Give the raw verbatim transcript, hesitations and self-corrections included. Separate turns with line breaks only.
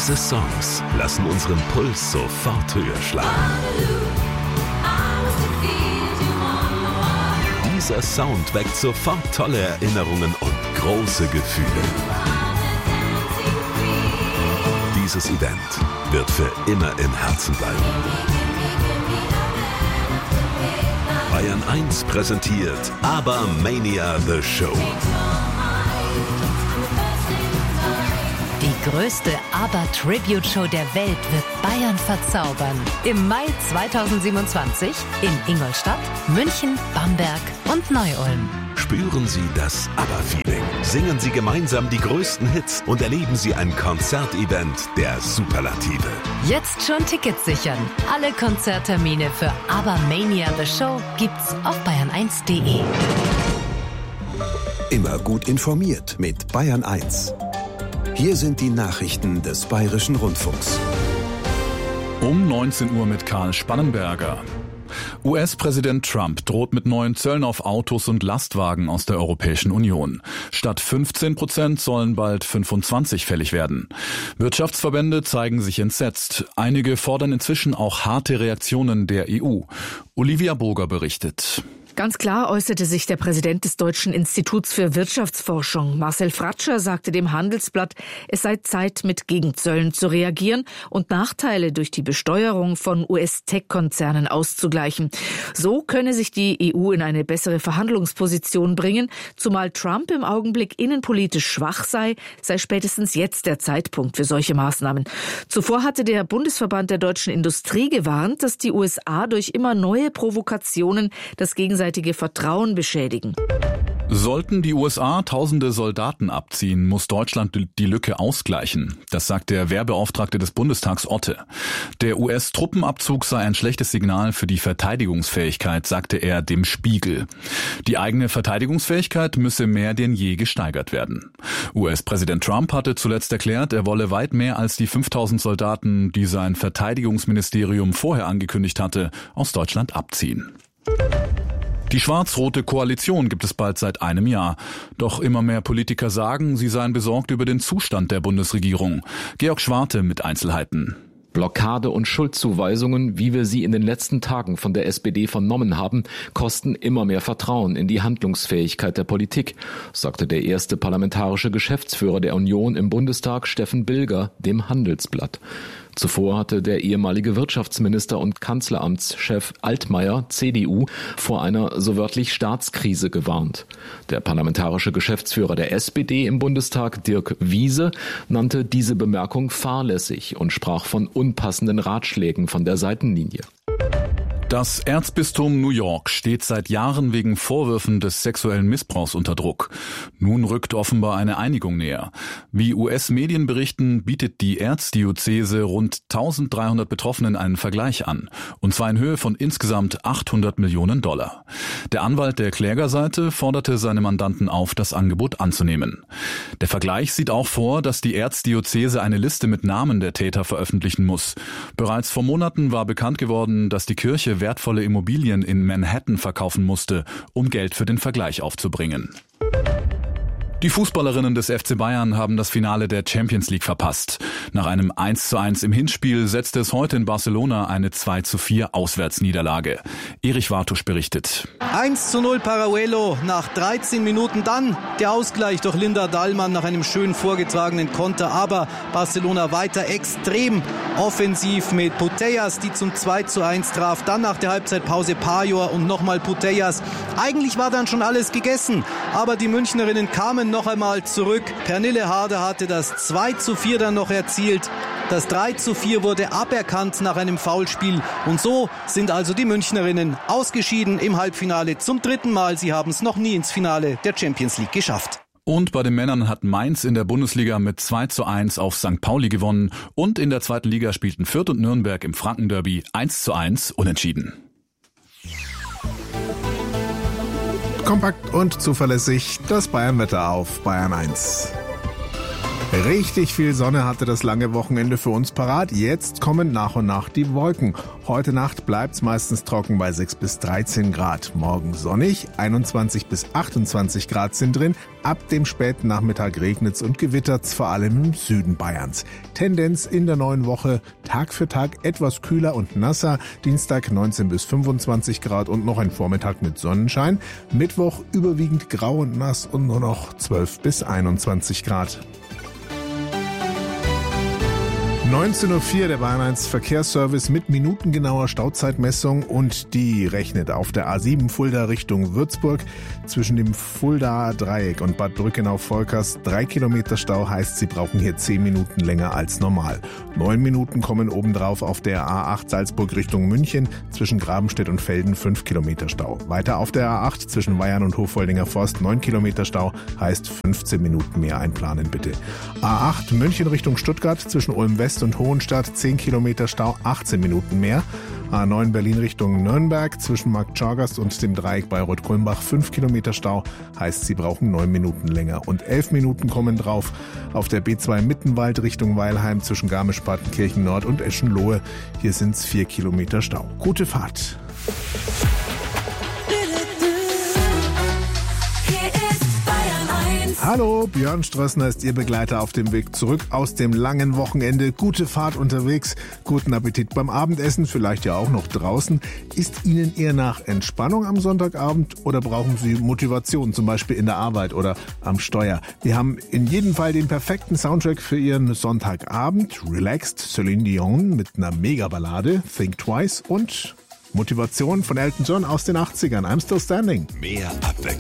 Diese Songs lassen unseren Puls sofort höher schlagen. Dieser Sound weckt sofort tolle Erinnerungen und große Gefühle. Dieses Event wird für immer im Herzen bleiben. Bayern eins präsentiert ABBA-Mania The Show.
Die größte ABBA-Tribute-Show der Welt wird Bayern verzaubern. Im Mai zweitausendsiebenundzwanzig in Ingolstadt, München, Bamberg und Neu-Ulm.
Spüren Sie das ABBA-Feeling. Singen Sie gemeinsam die größten Hits und erleben Sie ein Konzertevent der Superlative.
Jetzt schon Tickets sichern. Alle Konzerttermine für ABBA-Mania The Show gibt's auf bayern eins punkt de.
Immer gut informiert mit Bayern eins. Hier sind die Nachrichten des Bayerischen Rundfunks.
Um neunzehn Uhr mit Karl Spannenberger. U S-Präsident Trump droht mit neuen Zöllen auf Autos und Lastwagen aus der Europäischen Union. Statt fünfzehn Prozent sollen bald fünfundzwanzig fällig werden. Wirtschaftsverbände zeigen sich entsetzt. Einige fordern inzwischen auch harte Reaktionen der E U. Olivia Boger berichtet.
Ganz klar äußerte sich der Präsident des Deutschen Instituts für Wirtschaftsforschung, Marcel Fratscher, sagte dem Handelsblatt, es sei Zeit, mit Gegenzöllen zu reagieren und Nachteile durch die Besteuerung von U S-Tech-Konzernen auszugleichen. So könne sich die E U in eine bessere Verhandlungsposition bringen, zumal Trump im Augenblick innenpolitisch schwach sei, sei spätestens jetzt der Zeitpunkt für solche Maßnahmen. Zuvor hatte der Bundesverband der deutschen Industrie gewarnt, dass die U S A durch immer neue Provokationen das gegenseitige Vertrauen beschädigen.
Sollten die U S A tausende Soldaten abziehen, muss Deutschland die Lücke ausgleichen. Das sagt der Wehrbeauftragte des Bundestags Otte. Der U S-Truppenabzug sei ein schlechtes Signal für die Verteidigungsfähigkeit, sagte er dem Spiegel. Die eigene Verteidigungsfähigkeit müsse mehr denn je gesteigert werden. U S-Präsident Trump hatte zuletzt erklärt, er wolle weit mehr als die fünftausend Soldaten, die sein Verteidigungsministerium vorher angekündigt hatte, aus Deutschland abziehen. Die schwarz-rote Koalition gibt es bald seit einem Jahr. Doch immer mehr Politiker sagen, sie seien besorgt über den Zustand der Bundesregierung. Georg Schwarte mit Einzelheiten.
Blockade und Schuldzuweisungen, wie wir sie in den letzten Tagen von der S P D vernommen haben, kosten immer mehr Vertrauen in die Handlungsfähigkeit der Politik, sagte der erste parlamentarische Geschäftsführer der Union im Bundestag, Steffen Bilger, dem Handelsblatt. Zuvor hatte der ehemalige Wirtschaftsminister und Kanzleramtschef Altmaier, C D U, vor einer so wörtlich Staatskrise gewarnt. Der parlamentarische Geschäftsführer der S P D im Bundestag, Dirk Wiese, nannte diese Bemerkung fahrlässig und sprach von unpassenden Ratschlägen von der Seitenlinie.
Das Erzbistum New York steht seit Jahren wegen Vorwürfen des sexuellen Missbrauchs unter Druck. Nun rückt offenbar eine Einigung näher. Wie U S-Medien berichten, bietet die Erzdiözese rund eintausenddreihundert Betroffenen einen Vergleich an. Und zwar in Höhe von insgesamt achthundert Millionen Dollar. Der Anwalt der Klägerseite forderte seine Mandanten auf, das Angebot anzunehmen. Der Vergleich sieht auch vor, dass die Erzdiözese eine Liste mit Namen der Täter veröffentlichen muss. Bereits vor Monaten war bekannt geworden, dass die Kirche wertvolle Immobilien in Manhattan verkaufen musste, um Geld für den Vergleich aufzubringen. Die Fußballerinnen des F C Bayern haben das Finale der Champions League verpasst. Nach einem eins zu eins im Hinspiel setzte es heute in Barcelona eine zwei zu vier Auswärtsniederlage. Erich Wartusch berichtet.
eins zu null Paraguelo nach dreizehn Minuten, dann der Ausgleich durch Linda Dahlmann nach einem schön vorgetragenen Konter. Aber Barcelona weiter extrem offensiv mit Putellas, die zum zwei zu eins traf. Dann nach der Halbzeitpause Pajor und nochmal Putellas. Eigentlich war dann schon alles gegessen, aber die Münchnerinnen kamen noch einmal zurück. Pernille Harder hatte das zwei zu vier dann noch erzielt. Das drei zu vier wurde aberkannt nach einem Foulspiel. Und so sind also die Münchnerinnen ausgeschieden im Halbfinale zum dritten Mal. Sie haben es noch nie ins Finale der Champions League geschafft.
Und bei den Männern hat Mainz in der Bundesliga mit zwei zu eins auf Sankt Pauli gewonnen. Und in der zweiten Liga spielten Fürth und Nürnberg im Frankenderby eins zu eins unentschieden.
Kompakt und zuverlässig das Bayern-Wetter auf Bayern eins. Richtig viel Sonne hatte das lange Wochenende für uns parat. Jetzt kommen nach und nach die Wolken. Heute Nacht bleibt's meistens trocken bei sechs bis dreizehn Grad. Morgen sonnig, einundzwanzig bis achtundzwanzig Grad sind drin. Ab dem späten Nachmittag regnet's und gewittert's, vor allem im Süden Bayerns. Tendenz in der neuen Woche Tag für Tag etwas kühler und nasser. Dienstag neunzehn bis fünfundzwanzig Grad und noch ein Vormittag mit Sonnenschein. Mittwoch überwiegend grau und nass und nur noch zwölf bis einundzwanzig Grad. neunzehn Uhr vier, der Bayern eins Verkehrsservice mit minutengenauer Stauzeitmessung, und die rechnet auf der A sieben Fulda Richtung Würzburg zwischen dem Fuldaer Dreieck und Bad Brückenau-Volkers drei Kilometer Stau, heißt, Sie brauchen hier zehn Minuten länger als normal. Neun Minuten kommen obendrauf auf der A acht Salzburg Richtung München zwischen Grabenstedt und Velden fünf Kilometer Stau. Weiter auf der A acht zwischen Weyarn und Hoffoldinger Forst neun Kilometer Stau, heißt fünfzehn Minuten mehr einplanen bitte. A acht München Richtung Stuttgart zwischen Ulm West und Hohenstadt zehn Kilometer Stau, achtzehn Minuten mehr. A neun Berlin Richtung Nürnberg zwischen Marktschorgast und dem Dreieck Bayreuth-Kulmbach fünf Kilometer Stau, heißt, Sie brauchen neun Minuten länger. Und elf Minuten kommen drauf auf der B zwei Mittenwald Richtung Weilheim zwischen Garmisch-Partenkirchen Nord und Eschenlohe. Hier sind's vier Kilometer Stau. Gute Fahrt. Hallo, Björn Strössner ist Ihr Begleiter auf dem Weg zurück aus dem langen Wochenende. Gute Fahrt unterwegs, guten Appetit beim Abendessen, vielleicht ja auch noch draußen. Ist Ihnen eher nach Entspannung am Sonntagabend oder brauchen Sie Motivation, zum Beispiel in der Arbeit oder am Steuer? Wir haben in jedem Fall den perfekten Soundtrack für Ihren Sonntagabend. Relaxed, Celine Dion mit einer Megaballade, Think Twice, und Motivation von Elton John aus den achtzigern. I'm Still Standing.
Mehr Abwechslung